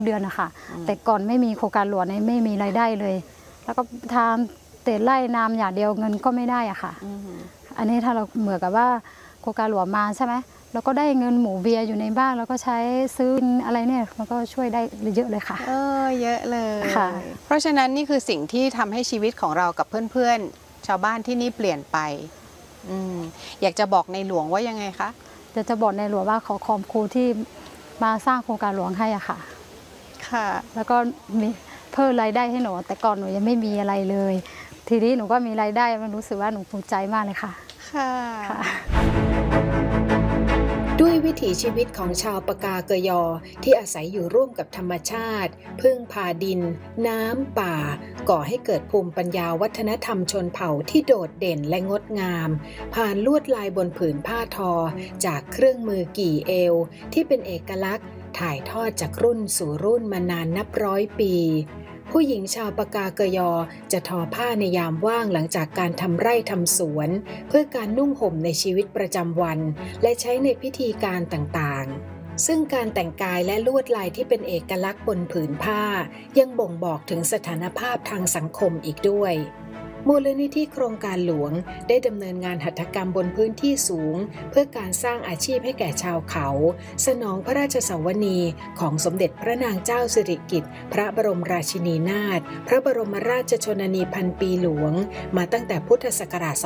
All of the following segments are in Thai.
เดือนนะคะแต่ก่อนไม่มีโครงการหลวงไม่มีรายได้เลยแล้วก็ทำแต่ไร่น้ำอย่างเดียวเงินก็ไม่ได้อะค่ะอันนี้ถ้าเราเหมือนกับว่าโครงการหลวงมาใช่ไหมแล้วก็ได้เงินหมูเบียอยู่ในบ้านแล้วก็ใช้ซื้ออะไรเนี่ยมันก็ช่วยได้เยอะเลยค่ะเยอะเลยค่ะเพราะฉะนั้นนี่คือสิ่งที่ทำให้ชีวิตของเรากับเพื่อนๆชาวบ้านที่นี่เปลี่ยนไปอยากจะบอกในหลวงว่ายังไงคะจะบอกในหลวงว่าขอขอบคุณที่มาสร้างโครงการหลวงให้อะค่ะค่ะแล้วก็มีเพิ่มรายได้ให้หนูแต่ก่อนหนูยังไม่มีอะไรเลยทีนี้หนูก็มีรายได้มันรู้สึกว่าหนูภูมิใจมากเลยค่ะค่ะด้วยวิถีชีวิตของชาวปากาเกยอที่อาศัยอยู่ร่วมกับธรรมชาติพึ่งพาดินน้ำป่าก่อให้เกิดภูมิปัญญาวัฒนธรรมชนเผ่าที่โดดเด่นและงดงามผ่านลวดลายบนผืนผ้าทอจากเครื่องมือกี่เอวที่เป็นเอกลักษณ์ถ่ายทอดจากรุ่นสู่รุ่นมานานนับร้อยปีผู้หญิงชาวปากาเกยอจะทอผ้าในยามว่างหลังจากการทำไร่ทำสวนเพื่อการนุ่งห่มในชีวิตประจำวันและใช้ในพิธีการต่างๆซึ่งการแต่งกายและลวดลายที่เป็นเอกลักษณ์บนผืนผ้ายังบ่งบอกถึงสถานภาพทางสังคมอีกด้วยมูลนิธิโครงการหลวงได้ดำเนินงานหัตถกรรมบนพื้นที่สูงเพื่อการสร้างอาชีพให้แก่ชาวเขาสนองพระราชสวนีของสมเด็จพระนางเจ้าสิริกิติ์พระบรมราชินีนาถพระบรมราชชนนีพันปีหลวงมาตั้งแต่พุทธศักราช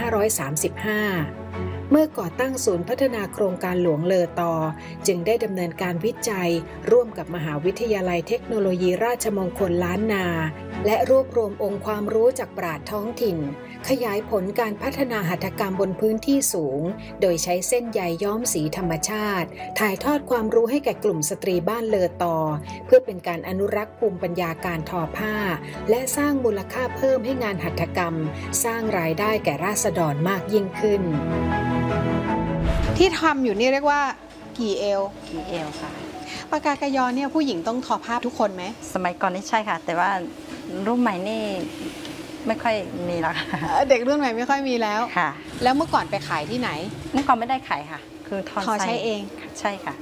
2535 เมื่อก่อตั้งศูนย์พัฒนาโครงการหลวงเลอตอจึงได้ดำเนินการวิจัยร่วมกับมหาวิทยาลัยเทคโนโลยีราชมงคลล้านนาและรวบรวมองค์ความรู้จากปราชญ์ท้องถิ่นขยายผลการพัฒนาหัตถกรรมบนพื้นที่สูงโดยใช้เส้นใยย้อมสีธรรมชาติถ่ายทอดความรู้ให้แก่กลุ่มสตรีบ้านเลอตอเพื่อเป็นการอนุรักษ์ภูมิปัญญาการทอผ้าและสร้างมูลค่าเพิ่มให้งานหัตถกรรมสร้างรายได้แก่ราษฎรมากยิ่งขึ้นที่ทำอยู่นี่เรียกว่ากี่เอวค่ะปากาเกยอเนี่ยผู้หญิงต้องทอผ้าทุกคนไหมสมัยก่อนนี่ใช่ค่ะแต่ว่ารุ่นใหม่นี่ไม่ค่อยมีแล้วค่ะเด็กรุ่นใหม่ไม่ค่อยมีแล้วค่ะแล้วเมื่อก่อนไปขายที่ไหนเมื่อก่อนไม่ได้ขายค่ะคือทอใช้เองใช่ค่ะ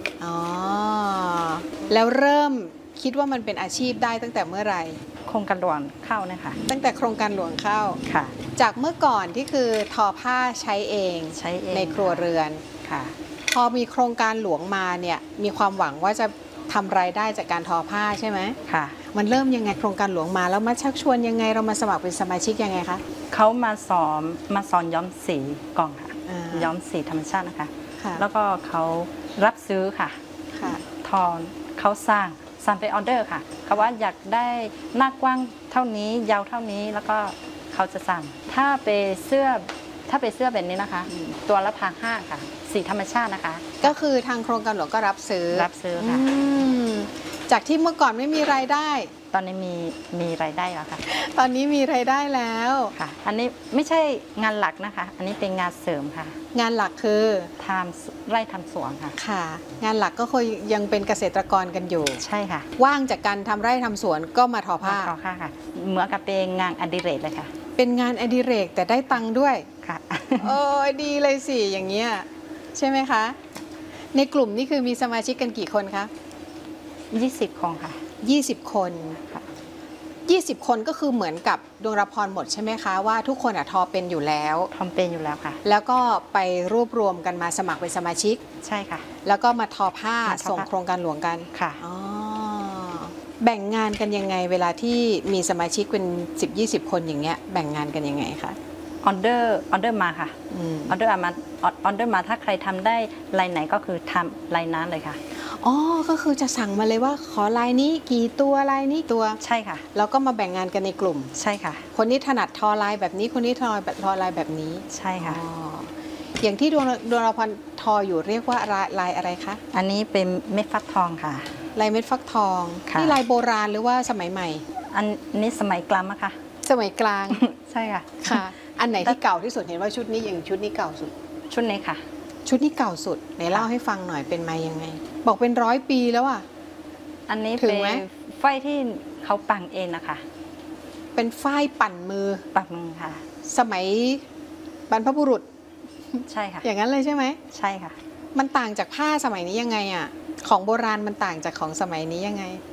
แล้วเริ่มคิดว่ามันเป็นอาชีพได้ตั้งแต่เมื่อไหร่โครงการหลวงเข้านะคะตั้งแต่โครงการหลวงเข้าค่ะจากเมื่อก่อนที่คือทอผ้าใช้เองในครัวเรือนค่ะพอมีโครงการหลวงมาเนี่ยมีความหวังว่าจะทำรายได้จากการทอผ้าใช่ไหมค่ะมันเริ่มยังไงโครงการหลวงมาแล้วมาชักชวนยังไงเรามาสมัครเป็นสมาชิกยังไงคะเขามาสอนย้อมสีกล่องค่ะย้อมสีธรรมชาตินะคะแล้วก็เขารับซื้อค่ะทอเขาสร้างเป็นออเดอร์ค่ะเขาว่าอยากได้หน้ากว้างเท่านี้ยาวเท่านี้แล้วก็เขาจะสั่งถ้าเป็นเสื้อแบบนี้นะคะตัวละ1,500ค่ะสีธรรมชาตินะคะก็คือทางโครงการหลวงก็รับซื้อค่ะจากที่เมื่อก่อนไม่มีรายได้ตอนนี้มีรายได้แล้วค่ะตอนนี้มีรายได้แล้วค่ะอันนี้ไม่ใช่งานหลักนะคะอันนี้เป็นงานเสริมค่ะงานหลักคือทำไร่ทำสวนค่ะค่ะงานหลักก็คือยังเป็นเกษตรกรกันอยู่ใช่ค่ะว่างจากการทำไร่ทำสวนก็มาทอผ้าค่ะเหมือนกับเป็นงานอดิเรกเลยค่ะเป็นงานอดิเรกแต่ได้ตังค์ด้วยค่ะดีเลยสิอย่างเงี้ยใช่ไหมคะในกลุ่มนี่คือมีสมาชิกกันกี่คนคะ 20 คนค่ะ 20 คน20 คนก็คือเหมือนกับดวงรพรหมดใช่ไหมคะว่าทุกคนทอเป็นอยู่แล้วทำเป็นอยู่แล้วค่ะแล้วก็ไปรวบรวมกันมาสมัครเป็นสมาชิกใช่ค่ะแล้วก็มาทอผ้าส่งโครงการหลวงกันค่ะแบ่งงานกันยังไงเวลาที่มีสมาชิกเป็น 10-20 คนอย่างเงี้ยแบ่งงานกันยังไงคะออเดอร์มาค่ะออเดอร์มาถ้าใครทำได้ลายไหนก็คือทำลายนั้นเลยค่ะก็คือจะสั่งมาเลยว่าขอลายนี้กี่ตัวลายนี้ตัวใช่ค่ะแล้วก็มาแบ่งงานกันในกลุ่มใช่ค่ะคนนี้ถนัดทอลายแบบนี้คนนี้ทอลายแบบนี้ใช่ค่ะอย่างที่ดวงรพรทออยู่เรียกว่าลายอะไรคะอันนี้เป็นเม็ดฟักทองค่ะลายเม็ดฟักทองนี่ลายโบราณหรือว่าสมัยใหม่อันนี้สมัยกลางค่ะสมัยกลางใช่ค่ะค่ะอันไหนที่เก่าที่สุดเห็นว่าชุดนี้อย่างชุดนี้เก่าสุดชุดนี้ค่ะชุดนี้เก่าสุดไหนเล่าให้ฟังหน่อยเป็นมายังไงบอกเป็น100 ปีแล้วอ่ะอันนี้เป็นฝ้ายที่เขาปั่นเองนะคะเป็นฝ้ายปั่นมือค่ะสมัยบรรพบุรุษใช่ค่ะอย่างนั้นเลยใช่ไหมใช่ค่ะมันต่างจากผ้าสมัยนี้ยังไงอ่ะของโบราณมันต่างจากของสมัยนี้ยังไง